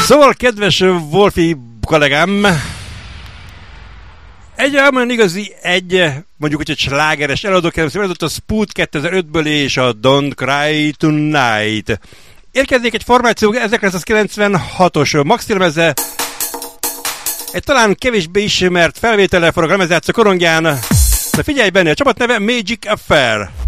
Szóval, kedves Wolfi kollégám, egy olyan igazi, mondjuk, hogy egy slágeres eladó előadott a Spoot 2005-ből és a Don't Cry Tonight. Érkezik egy formáció 1996-os maxilmeze, egy talán kevésbé ismert felvétele forog lemezjátszó korongján, de figyelj benne, a csapat neve Magic Affair.